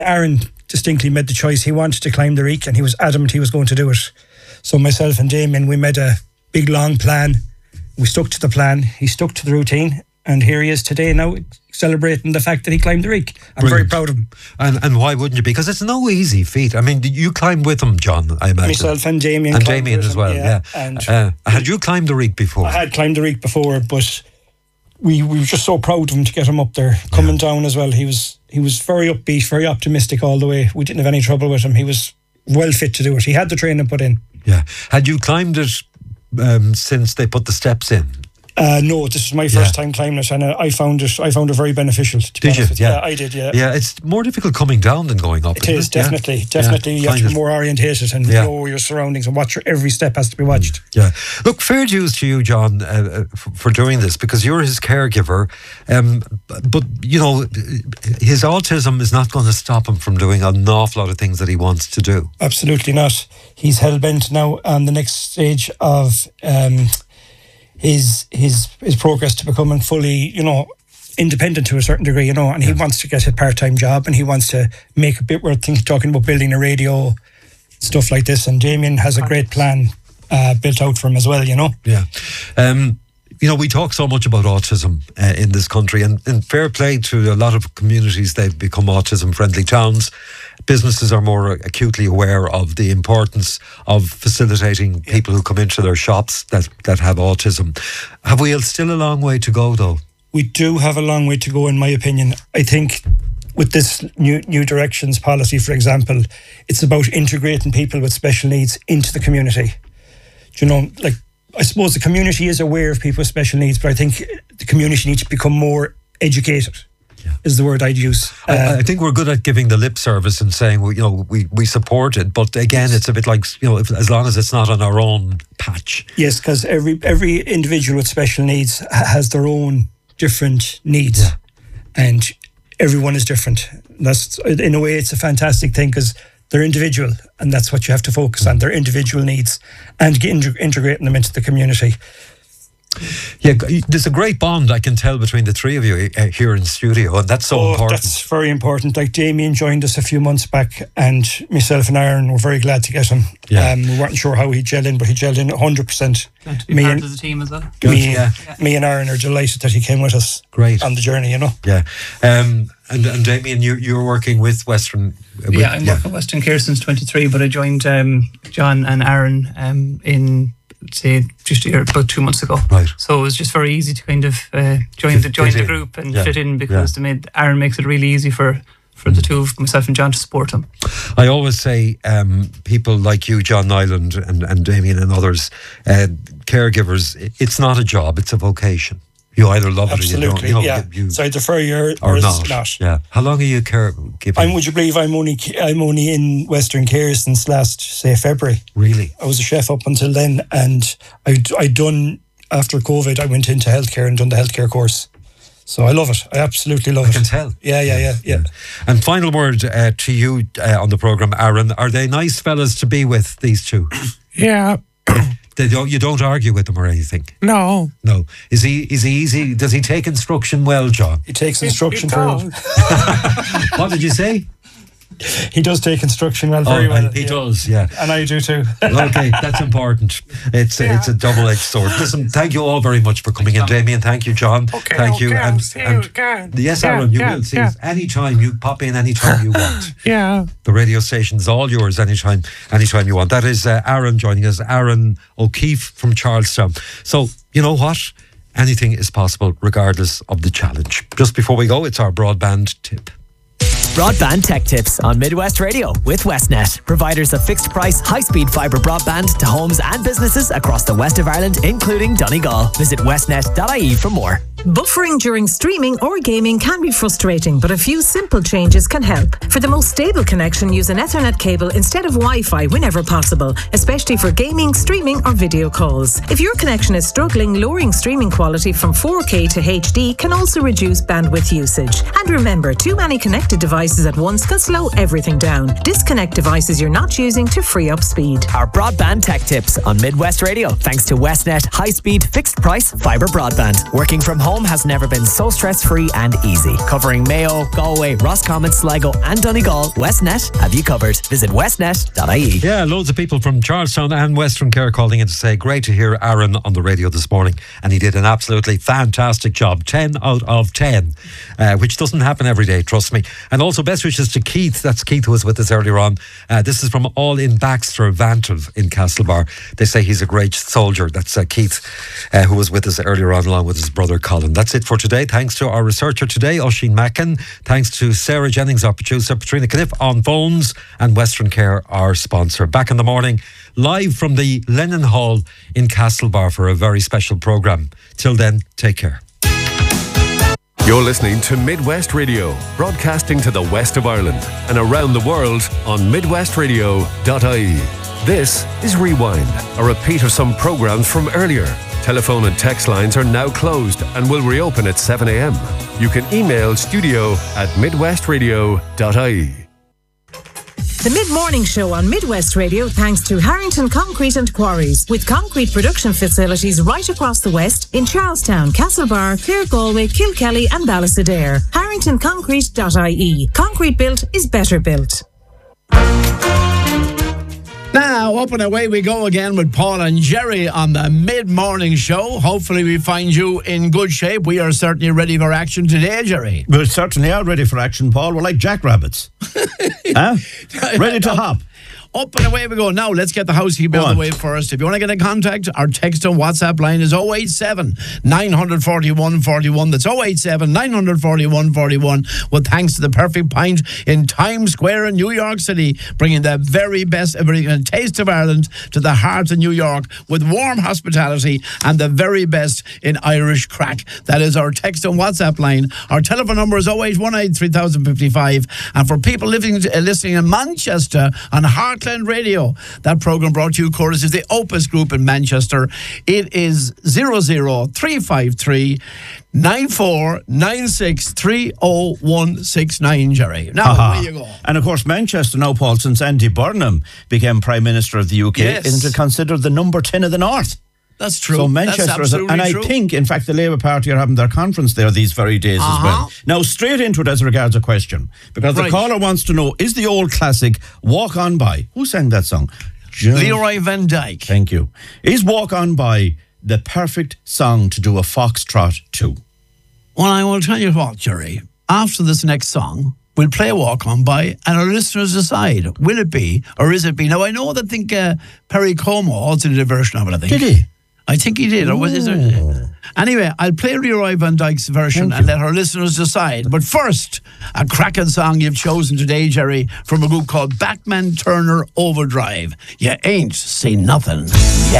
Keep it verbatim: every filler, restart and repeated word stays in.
Aaron distinctly made the choice. He wanted to climb the Reek and he was adamant he was going to do it. So myself and Damien, we made a big long plan. We stuck to the plan. He stuck to the routine. And here he is today now, celebrating the fact that he climbed the Reek. I'm Brilliant. very proud of him. And and why wouldn't you? Because it's no easy feat. I mean, you climbed with him, John, I imagine. Myself and Damien. And Damien as well, yeah. yeah. And uh, had you climbed the Reek before? I had climbed the Reek before, but we, we were just so proud of him to get him up there. Coming yeah. down as well, he was he was very upbeat, very optimistic all the way. We didn't have any trouble with him. He was well fit to do it. He had the training put in. Yeah. Had you climbed it um, since they put the steps in? Uh, no, this is my first yeah. time climbing it, and uh, I found it. I found it very beneficial. To did you? Yeah. yeah, I did. Yeah, yeah. It's more difficult coming down than going up. It is it? definitely, yeah. definitely. Yeah. You have to be more orientated and yeah. know your surroundings and watch. Every step has to be watched. Mm. Yeah. Look, fair dues to you, John, uh, for, for doing this because you're his caregiver. Um, but you know, his autism is not going to stop him from doing an awful lot of things that he wants to do. Absolutely not. He's hell bent now on the next stage of. Um, his his his progress to becoming fully, you know, independent to a certain degree, you know, and he yeah. wants to get a part-time job and he wants to make a bit, we're thinking, talking about building a radio, stuff like this, and Damien has a great plan uh, built out for him as well, you know. Yeah. Um, you know, we talk so much about autism uh, in this country, and, and fair play to a lot of communities, they've become autism-friendly towns. Businesses are more acutely aware of the importance of facilitating people who come into their shops that, that have autism. Have we still a long way to go, though? We do have a long way to go, in my opinion. I think with this new new directions policy, for example, it's about integrating people with special needs into the community. Do you know, like, I suppose the community is aware of people with special needs, but I think the community needs to become more educated. Yeah. Is the word I'd use. I, uh, I think we're good at giving the lip service and saying, well, you know, we, we support it, but again, it's a bit like, you know, if, as long as it's not on our own patch. Yes, because every every individual with special needs has their own different needs, yeah. and everyone is different. That's, in a way, it's a fantastic thing because they're individual, and that's what you have to focus on, their individual needs, and get integ- integrating them into the community. Yeah, there's a great bond, I can tell, between the three of you uh, here in studio, and that's so oh, important. That's very important. Like, Damien joined us a few months back, and myself and Aaron were very glad to get him. Yeah. Um, we weren't sure how he'd gel in, but he gelled in one hundred percent. Glad to be me part and, of the team as well. Good, me, yeah. me and Aaron are delighted that he came with us. Great. On the journey, you know. Yeah. Um, and, and Damien, you, you're working with Western... Uh, with, yeah, I'm yeah. working with Western Care since twenty-three, but I joined um, John and Aaron um, in... say just a year, about two months ago. Right. So it was just very easy to kind of uh, join fit, the join the in. group and yeah. fit in because yeah. they made Aaron makes it really easy for for mm. the two of myself and John to support him. I always say um, people like you, John Nyland and, and Damien and others, uh, caregivers, it's not a job, it's a vocation. You either love Absolutely, it or you don't. You know, yeah. you, it's either for you or, or or not. not. Yeah. How long are you caregiving? I'm, would you believe I'm only I'm only in Western Care since last, say, February. Really? I was a chef up until then, and I'd, I'd done, after COVID, I went into healthcare and done the healthcare course. So I love it. I absolutely love I it. I can tell. Yeah, yeah, yeah, yeah. yeah. And final word uh, to you uh, on the programme, Aaron. Are they nice fellas to be with, these two? Yeah. They don't, you don't argue with him or anything? No. No. Is he Is he easy? Does he take instruction well, John? He takes instruction He for does. What did you say? He does take instruction well, very oh, well. He yeah. does, yeah. And I do too. Okay, that's important. It's Yeah. it's a double-edged sword. Listen, thank you all very much for coming in, Damien. Thank you, John. Okay, thank okay, you. I'll And, see you and again. yes, Yeah, Aaron, you yeah, will see yeah. us anytime. You pop in anytime you want. Yeah. The radio station's all yours anytime, anytime you want. That is uh, Aaron joining us, Aaron O'Keefe from Charlestown. So, you know what? Anything is possible regardless of the challenge. Just before we go, it's our broadband tip. Broadband Tech Tips on Midwest Radio with Westnet, providers of fixed price, high speed fibre broadband to homes and businesses across the west of Ireland, including Donegal. Visit westnet dot I E for more. Buffering during streaming or gaming can be frustrating, but a few simple changes can help. For the most stable connection, use an Ethernet cable instead of Wi-Fi whenever possible, especially for gaming, streaming or video calls. If your connection is struggling, lowering streaming quality from four K to H D can also reduce bandwidth usage. And remember, too many connected devices at once can slow everything down. Disconnect devices you're not using to free up speed. Our Broadband Tech Tips on Midwest Radio, thanks to Westnet high speed fixed price fibre broadband. Working from home home has never been so stress-free and easy. Covering Mayo, Galway, Roscommon, Sligo and Donegal, Westnet have you covered. Visit westnet dot I E. Yeah, loads of people from Charlestown and Western Care calling in to say great to hear Aaron on the radio this morning, and he did an absolutely fantastic job. ten out of ten, uh, which doesn't happen every day, trust me. And also best wishes to Keith. That's Keith who was with us earlier on. Uh, this is from All in Baxter Vantive in Castlebar. They say he's a great soldier. That's uh, Keith uh, who was with us earlier on along with his brother Colin. That's it for today. Thanks to our researcher today, Oisin Mackin. Thanks to Sarah Jennings, our producer, Patrina Kniff on phones, and Western Care, our sponsor. Back in the morning, live from the Lennon Hall in Castlebar for a very special programme. Till then, take care. You're listening to Midwest Radio, broadcasting to the west of Ireland and around the world on midwest radio dot I E. This is Rewind, a repeat of some programmes from earlier. Telephone and text lines are now closed and will reopen at seven a.m. You can email studio at midwest radio dot I E. The Mid-Morning Show on Midwest Radio thanks to Harrington Concrete and Quarries, with concrete production facilities right across the west in Charlestown, Castlebar, Clare, Galway, Kilkelly and Ballysadare. harrington concrete dot I E. Concrete built is better built. Now, up and away we go again with Paul and Jerry on the Mid-Morning Show. Hopefully we find you in good shape. We are certainly ready for action today, Jerry. We certainly are ready for action, Paul. We're like jackrabbits. Huh? Ready to hop. Up and away we go. Now, let's get the housekeeping on the way first. If you want to get in contact, our text and WhatsApp line is oh eight seven, nine four one, four one. That's oh eight seven, nine four one, four one. Well, thanks to the Perfect Pint in Times Square in New York City, bringing the very best American taste of Ireland to the heart of New York with warm hospitality and the very best in Irish crack. That is our text and WhatsApp line. Our telephone number is oh eight one eight, three thousand fifty-five. And for people living, uh, listening in Manchester on Heartland Radio, that programme brought to you courtesy of the Opus Group in Manchester. It is zero zero three five three, nine four nine six, three oh one six nine, Jerry. Now, uh-huh. Where you go. And of course, Manchester now, Paul, since Andy Burnham became Prime Minister of the U K, yes. isn't considered the number ten of the North. That's true. So Manchester, That's absolutely and I true. think, in fact, the Labour Party are having their conference there these very days uh-huh. as well. Now, straight into it as regards a question, because right. the caller wants to know, is the old classic Walk On By? Who sang that song? Just, Leroy Van Dyke. Thank you. Is Walk On By the perfect song to do a foxtrot to? Well, I will tell you what, Jerry. After this next song, we'll play Walk On By, and our listeners decide, will it be or is it be? Now, I know that I think uh, Perry Como also did a version of it, I think. Did he? I think he did. Or was it? Anyway, I'll play Leroy Van Dyke's version Thank and you. let our listeners decide. But first, a cracking song you've chosen today, Jerry, from a group called Batman Turner Overdrive. You ain't seen nothing yet.